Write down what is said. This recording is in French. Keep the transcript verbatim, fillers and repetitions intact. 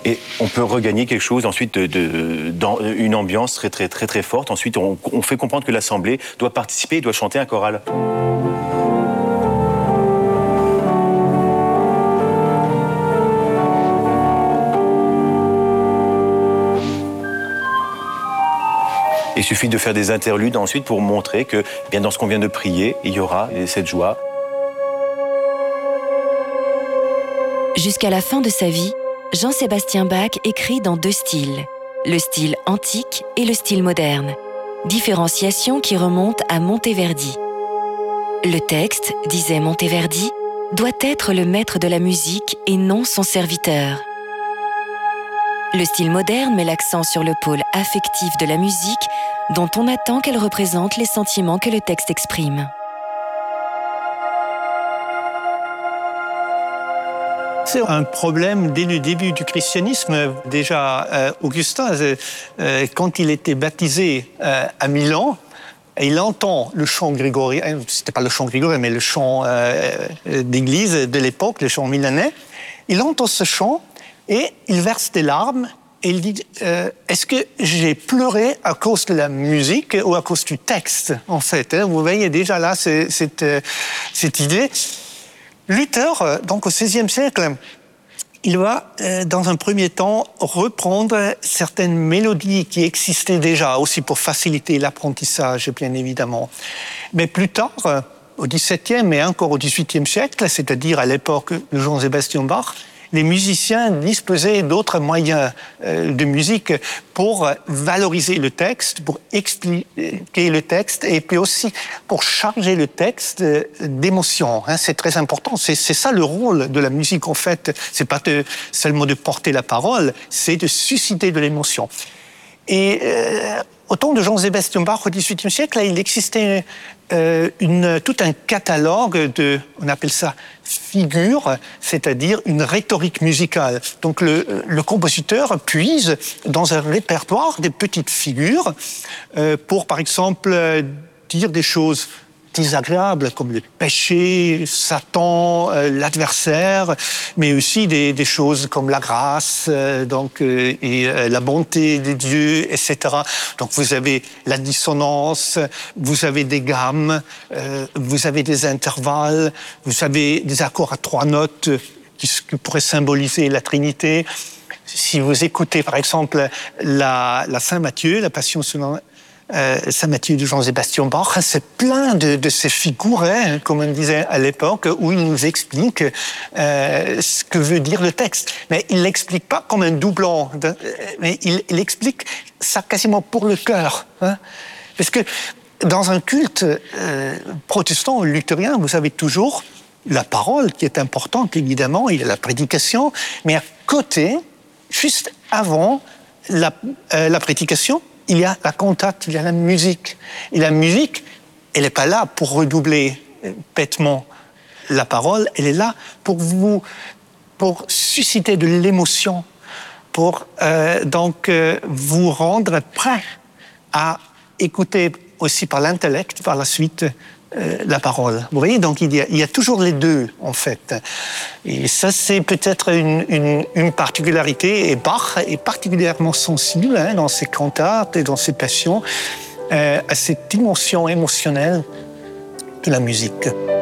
Et on peut regagner quelque chose ensuite, de, de, dans une ambiance très très très très forte. Ensuite, on, on fait comprendre que l'assemblée doit participer, doit chanter un choral. Il suffit de faire des interludes ensuite pour montrer que, eh bien, dans ce qu'on vient de prier, il y aura cette joie. Jusqu'à la fin de sa vie, Jean-Sébastien Bach écrit dans deux styles, le style antique et le style moderne, différenciation qui remonte à Monteverdi. Le texte, disait Monteverdi, doit être le maître de la musique et non son serviteur. Le style moderne met l'accent sur le pôle affectif de la musique, dont on attend qu'elle représente les sentiments que le texte exprime. C'est un problème dès le début du christianisme. Déjà, euh, Augustin, euh, quand il était baptisé euh, à Milan, il entend le chant grégorien, c'était pas le chant grégorien, mais le chant euh, d'église de l'époque, le chant milanais. Il entend ce chant et il verse des larmes et il dit euh, « Est-ce que j'ai pleuré à cause de la musique ou à cause du texte ?» En fait, hein, vous voyez déjà là c'est, cette, euh, cette idée. Luther, donc au seizième siècle, il va, euh, dans un premier temps, reprendre certaines mélodies qui existaient déjà, aussi pour faciliter l'apprentissage, bien évidemment. Mais plus tard, au dix-septième et encore au dix-huitième siècle, c'est-à-dire à l'époque de Jean-Sébastien Bach, les musiciens disposaient d'autres moyens euh, de musique pour valoriser le texte, pour expliquer le texte et puis aussi pour charger le texte d'émotions. Hein, c'est très important. C'est, c'est ça le rôle de la musique en fait. C'est pas de, seulement de porter la parole, c'est de susciter de l'émotion. Et euh, au temps de Jean-Sébastien Bach au dix-huitième siècle, là, il existait euh, une, tout un catalogue de, on appelle ça figures, c'est-à-dire une rhétorique musicale. Donc le, le compositeur puise dans un répertoire des petites figures euh, pour, par exemple, dire des choses désagréables comme le péché, Satan, euh, l'adversaire, mais aussi des, des choses comme la grâce, euh, donc euh, et euh, la bonté de Dieu, et cetera. Donc vous avez la dissonance, vous avez des gammes, euh, vous avez des intervalles, vous avez des accords à trois notes qui, qui pourraient symboliser la Trinité. Si vous écoutez par exemple la, la Saint Matthieu, la Passion selon Euh, Saint Matthieu de Jean-Sébastien Bach, c'est plein de, de ces figures, hein, comme on disait à l'époque, où il nous explique euh, ce que veut dire le texte. Mais il l'explique pas comme un doublon, de, mais il, il explique ça quasiment pour le cœur. Hein, parce que dans un culte euh, protestant ou luthérien, vous avez toujours la parole qui est importante, évidemment, il y a la prédication, mais à côté, juste avant la, euh, la prédication, il y a la cantate, il y a la musique. Et la musique, elle n'est pas là pour redoubler bêtement la parole, elle est là pour vous, pour susciter de l'émotion, pour euh, donc euh, vous rendre prêt à écouter aussi par l'intellect, par la suite, euh, la parole. Vous voyez, donc il y, a, il y a toujours les deux, en fait. Et ça, c'est peut-être une, une, une particularité. Et Bach est particulièrement sensible hein, dans ses cantates et dans ses passions euh, à cette dimension émotionnelle de la musique.